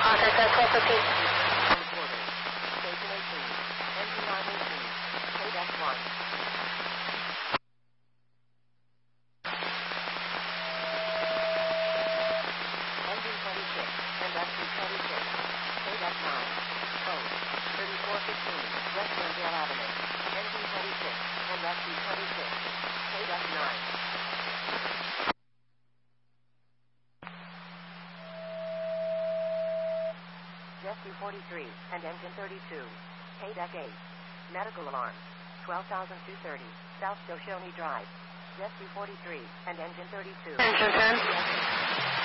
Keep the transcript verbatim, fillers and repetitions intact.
Process at twelve fifteen. Station eighteen. Engine nine eighteen. K X one. Engine twenty-six. And S C twenty-six. K X nine. Code. thirty-four fifteen. West Glendale Avenue. Engine twenty-six. And S C twenty-six. K X nine. Jessie forty-three, and engine thirty-two. K D E C eight. Medical alarm. twelve thousand two hundred thirty, South Shoshone Drive. Jessie forty-three, and engine thirty-two. Engine ten.